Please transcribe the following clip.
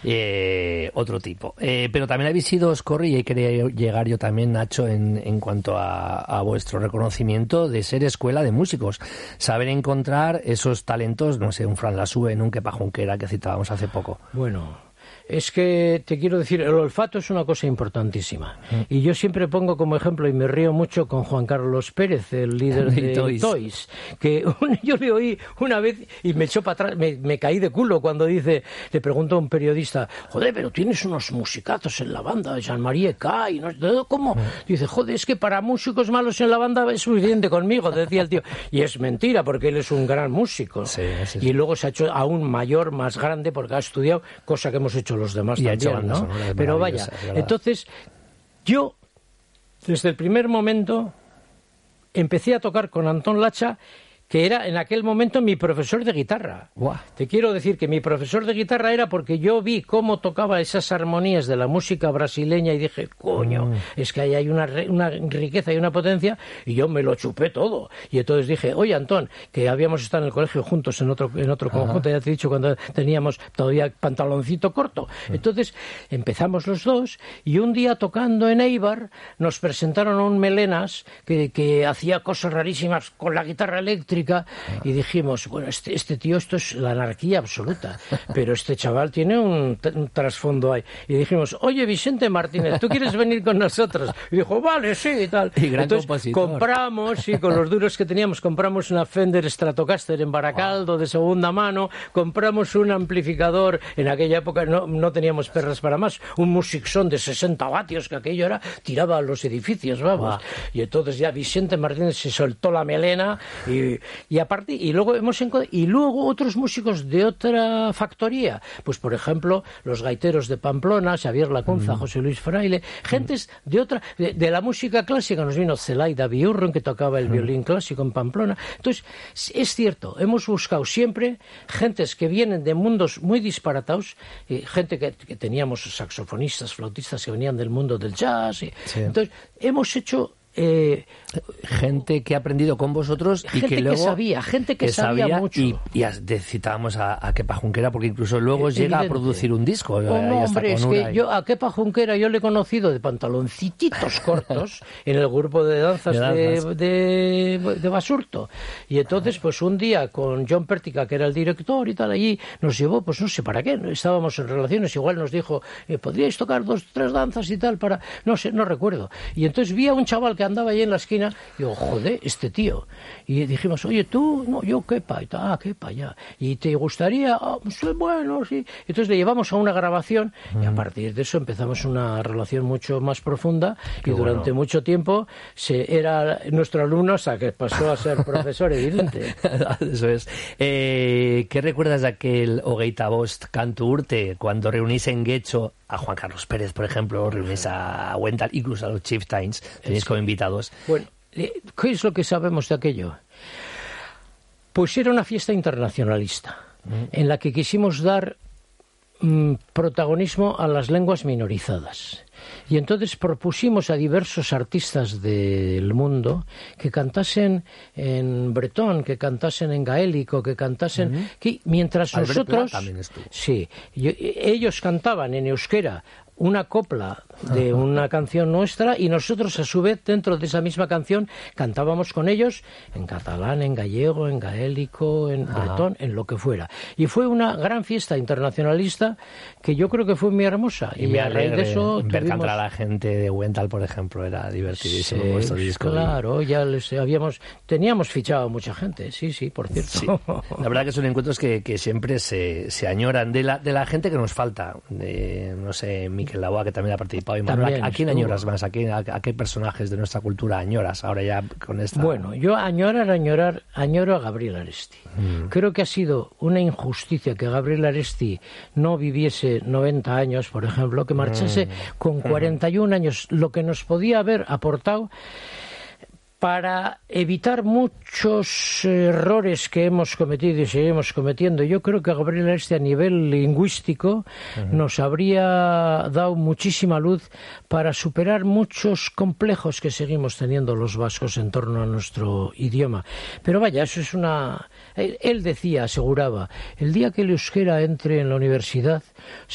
otro tipo. Pero también habéis sido Oscorri, y ahí quería llegar yo también, Nacho, en cuanto a vuestro reconocimiento de ser escuela de músicos. Saber encontrar esos talentos, no sé, un Fran Lasue, un Kepa Junquera que citábamos hace poco. Bueno, es que te quiero decir, el olfato es una cosa importantísima. Y yo siempre pongo como ejemplo, y me río mucho, con Juan Carlos Pérez, el líder de Toys, que yo le oí una vez y me echó para atrás, me caí de culo cuando dice, le pregunto a un periodista, joder, pero tienes unos musicazos en la banda, Jean-Marie Cay, ¿no? ¿Cómo? Dice, joder, es que para músicos malos en la banda es suficiente conmigo, decía el tío. Y es mentira, porque él es un gran músico. Sí. Y luego se ha hecho aún mayor, más grande, porque ha estudiado, cosa que hemos hecho los demás también, ¿no? Pero vaya, entonces yo desde el primer momento empecé a tocar con Antón Lacha, que era en aquel momento mi profesor de guitarra. Wow. Te quiero decir que mi profesor de guitarra era porque yo vi cómo tocaba esas armonías de la música brasileña y dije, coño, es que ahí hay una riqueza y una potencia, y yo me lo chupé todo. Y entonces dije, oye, Antón, que habíamos estado en el colegio juntos en otro conjunto, ya te he dicho, cuando teníamos todavía pantaloncito corto. Entonces empezamos los dos, y un día tocando en Eibar nos presentaron a un melenas que hacía cosas rarísimas con la guitarra eléctrica, y dijimos, bueno, este tío, esto es la anarquía absoluta, pero este chaval tiene un trasfondo ahí. Y dijimos, oye, Vicente Martínez, ¿tú quieres venir con nosotros? Y dijo, vale, sí, y tal. Y gran Entonces compositor. compramos, y con los duros que teníamos, compramos una Fender Stratocaster en Baracaldo de segunda mano, compramos un amplificador, en aquella época no teníamos perras para más, un Music Sound de 60 vatios, que aquello era, tiraba a los edificios, vamos. Y entonces ya Vicente Martínez se soltó la melena, y luego otros músicos de otra factoría, pues por ejemplo los gaiteros de Pamplona, Xavier Lacunza, José Luis Fraile, gentes de otra, de la música clásica nos vino Zelaida Biurron, que tocaba el violín clásico en Pamplona. Entonces es cierto, hemos buscado siempre gentes que vienen de mundos muy disparatados, gente que teníamos saxofonistas, flautistas que venían del mundo del jazz, entonces hemos hecho gente que ha aprendido con vosotros y gente que luego gente que sabía mucho, y citábamos a Kepa Junquera, porque incluso luego llega a producir un disco. Hombre, es que yo a Kepa Junquera yo le he conocido de pantaloncitos cortos en el grupo de danzas de Basurto, y entonces pues un día con John Pertica, que era el director y tal, allí nos llevó, pues no sé para qué, estábamos en relaciones, igual nos dijo, podríais tocar 2 o 3 danzas y tal, para, no sé, no recuerdo, y entonces vi a un chaval que andaba ahí en la esquina, y digo, joder, este tío. Y dijimos, oye, tú, no, yo Kepa, y tal, Kepa, ya. ¿Y te gustaría? Pues, bueno, sí. Entonces le llevamos a una grabación, y a partir de eso empezamos una relación mucho más profunda, y durante mucho tiempo era nuestro alumno hasta que pasó a ser profesor, evidente. Eso es. ¿Qué recuerdas de aquel Hogeita Bost Canto Urte, cuando reunís en Guecho a Juan Carlos Pérez, por ejemplo, reunís a Wendell, incluso a los Chieftains, tenéis como invitados? Bueno, ¿qué es lo que sabemos de aquello? Pues era una fiesta internacionalista, en la que quisimos dar protagonismo a las lenguas minorizadas. Y entonces propusimos a diversos artistas del mundo que cantasen en bretón, que cantasen en gaélico, que cantasen... mientras Albert nosotros... Pla también estuvo. Sí, ellos cantaban en euskera una copla de una canción nuestra, y nosotros a su vez dentro de esa misma canción cantábamos con ellos en catalán, en gallego, en gaélico, en bretón, en lo que fuera. Y fue una gran fiesta internacionalista que yo creo que fue muy hermosa, y a raíz de eso ver cantar a la gente de Wendell, por ejemplo, era divertidísimo. Sí, vuestro disco. Claro, ya teníamos fichado a mucha gente, sí, por cierto. Sí. La verdad que son encuentros que siempre se añoran de la gente que nos falta, no sé, Miquel Laboa, que también ha participado, y Manuel, ¿a quién añoras más? ¿A qué personajes de nuestra cultura añoras ahora ya con esta? Bueno, yo añoro a Gabriel Aresti. Creo que ha sido una injusticia que Gabriel Aresti no viviese 90 años, por ejemplo, que marchase con 41 años, lo que nos podía haber aportado para evitar muchos errores que hemos cometido y seguimos cometiendo. Yo creo que Gabriel Aresti, a nivel lingüístico, nos habría dado muchísima luz para superar muchos complejos que seguimos teniendo los vascos en torno a nuestro idioma. Pero vaya, eso es una... Él decía, aseguraba, el día que el euskera entre en la universidad,